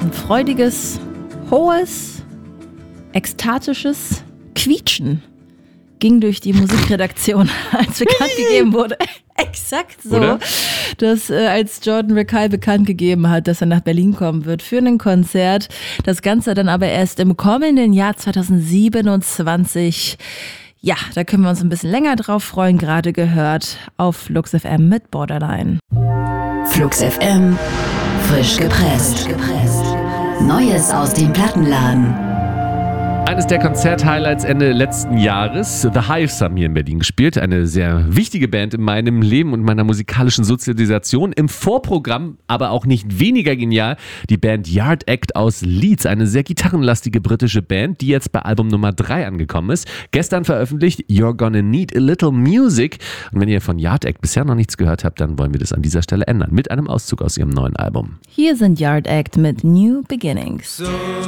Ein freudiges, hohes, ekstatisches Quietschen ging durch die Musikredaktion, als bekannt gegeben wurde. Exakt so, oder? Dass als Jordan Rakei bekannt gegeben hat, dass er nach Berlin kommen wird für ein Konzert. Das Ganze dann aber erst im kommenden Jahr 2027. Ja, da können wir uns ein bisschen länger drauf freuen, gerade gehört auf Flux FM mit Borderline. Flux FM, frisch gepresst. Neues aus dem Plattenladen. Eines der Konzert-Highlights Ende letzten Jahres. The Hives haben hier in Berlin gespielt. Eine sehr wichtige Band in meinem Leben und meiner musikalischen Sozialisation. Im Vorprogramm, aber auch nicht weniger genial, die Band Yard Act aus Leeds. Eine sehr gitarrenlastige britische Band, die jetzt bei Album Nummer 3 angekommen ist. Gestern veröffentlicht You're Gonna Need a Little Music. Und wenn ihr von Yard Act bisher noch nichts gehört habt, dann wollen wir das an dieser Stelle ändern. Mit einem Auszug aus ihrem neuen Album. Hier sind Yard Act mit New Beginnings.